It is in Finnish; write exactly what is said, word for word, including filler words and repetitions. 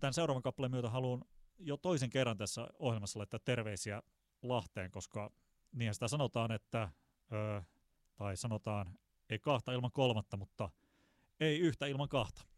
tämän seuraavan kappaleen myötä haluan jo toisen kerran tässä ohjelmassa laittaa terveisiä Lahteen, koska niinhän sitä sanotaan, että, ö, tai sanotaan, ei kahta ilman kolmatta, mutta ei yhtä ilman kahta.